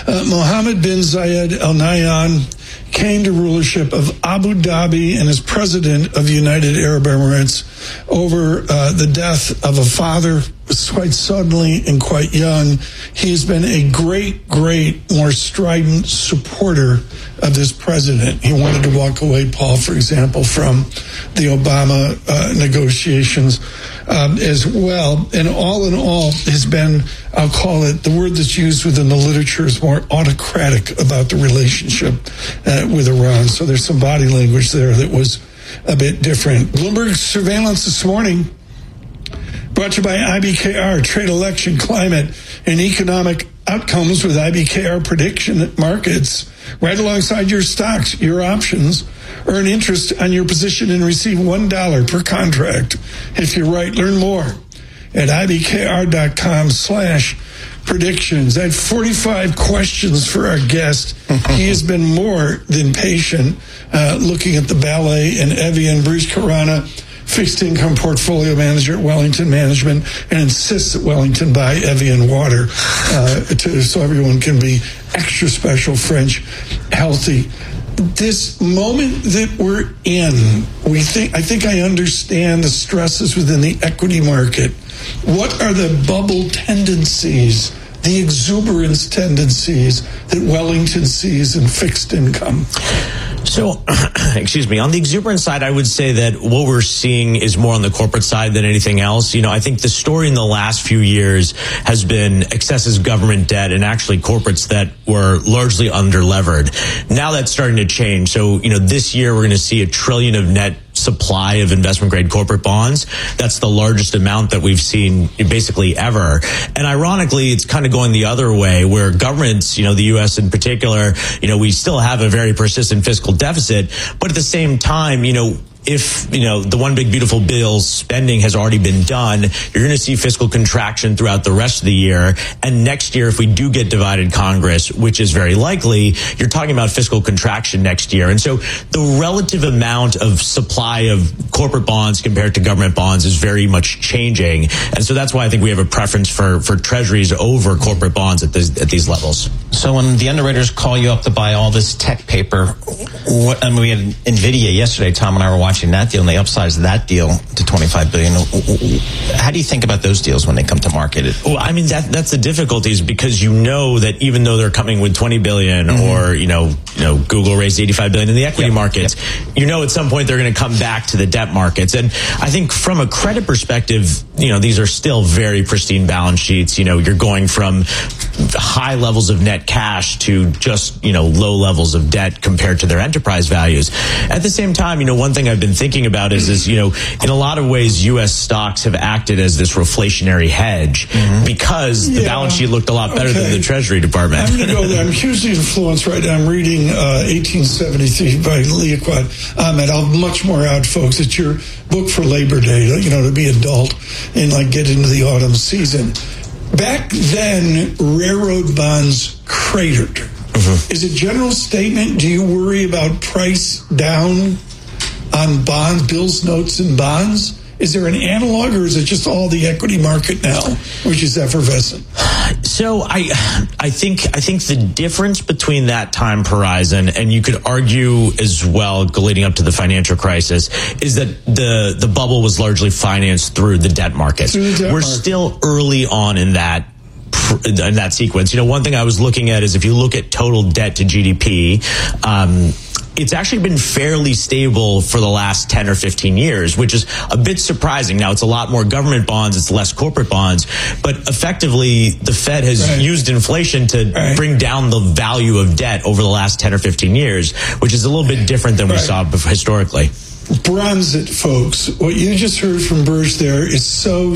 Mohammed bin Zayed Al Nahyan came to rulership of Abu Dhabi and is president of the United Arab Emirates over the death of a father quite suddenly and quite young. He has been a great, more strident supporter of this president. He wanted to walk away, Paul, for example, from the Obama negotiations as well. And all in all has been, I'll call it, the word that's used within the literature is more autocratic about the relationship with Iran. So there's some body language there that was a bit different. Bloomberg surveillance this morning, brought to you by IBKR, trade, election, climate, and economic outcomes with IBKR prediction markets. Right alongside your stocks, your options, earn interest on your position and receive $1 per contract. If you're right, learn more at ibkr.com/predictions. I had 45 questions for our guest. He has been more than patient looking at the ballet and Evian. Bruce Carana, fixed income portfolio manager at Wellington Management, and insists that Wellington buy Evian water so everyone can be extra special, French, healthy. This moment that we're in, I think I understand the stresses within the equity market. What are the bubble tendencies, the exuberance tendencies that Wellington sees in fixed income? So, excuse me, on the exuberance side, I would say that what we're seeing is more on the corporate side than anything else. I think the story in the last few years has been excessive government debt and actually corporates that were largely under-levered. Now that's starting to change. So, this year we're going to see $1 trillion of net supply of investment-grade corporate bonds. That's the largest amount that we've seen basically ever. And ironically, it's kind of going the other way, where governments, the U.S. in particular, we still have a very persistent fiscal deficit. But at the same time, if, the one big beautiful bill spending has already been done, you're going to see fiscal contraction throughout the rest of the year. And next year, if we do get divided Congress, which is very likely, you're talking about fiscal contraction next year. And so the relative amount of supply of corporate bonds compared to government bonds is very much changing. And so that's why I think we have a preference for treasuries over corporate bonds at these levels. So when the underwriters call you up to buy all this tech paper, we had NVIDIA yesterday, Tom and I were watching that deal, and they upsized that deal to $25 billion. How do you think about those deals when they come to market? Well, I mean, that's the difficulties, because that even though they're coming with $20 billion or, Google raised $85 billion in the equity markets, at some point they're going to come back to the debt markets. And I think from a credit perspective, these are still very pristine balance sheets. You're going from high levels of net cash to just, low levels of debt compared to their enterprise values. At the same time, one thing I've been thinking about is in a lot of ways, U.S. stocks have acted as this reflationary hedge because the balance sheet looked a lot better than the Treasury Department. I'm going to go there. I'm hugely influenced right now. I'm reading 1873 by Liaquat Ahmed. I'll much more out, folks. It's your book for Labor Day, to be adult and get into the autumn season. Back then, railroad bonds cratered. Is a general statement, do you worry about price down on bonds, bills, notes, and bonds? Is there an analog, or is it just all the equity market now, which is effervescent? So I think the difference between that time horizon, and you could argue as well leading up to the financial crisis, is that the bubble was largely financed through the debt markets. We're still early on in that sequence. One thing I was looking at is if you look at total debt to GDP, it's actually been fairly stable for the last 10 or 15 years, which is a bit surprising. Now, it's a lot more government bonds, it's less corporate bonds, but effectively the Fed has used inflation to bring down the value of debt over the last 10 or 15 years, which is a little bit different than we saw historically. Bronze it, folks. What you just heard from Burge there is so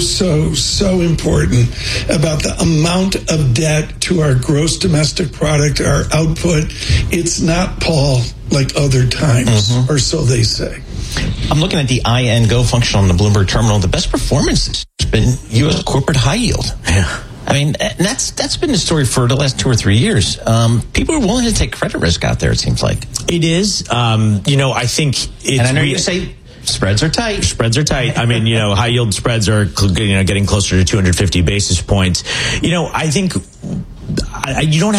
important about the amount of debt to our gross domestic product, our output. It's not, Paul, like other times, or so they say. I'm looking at the INGO function on the Bloomberg terminal. The best performance has been U.S. corporate high yield. Yeah. I mean, that's been the story for the last 2 or 3 years. People are willing to take credit risk out there, it seems like. It is. I think it's... And I know you say spreads are tight. Spreads are tight. I mean, high yield spreads are getting closer to 250 basis points. I think you don't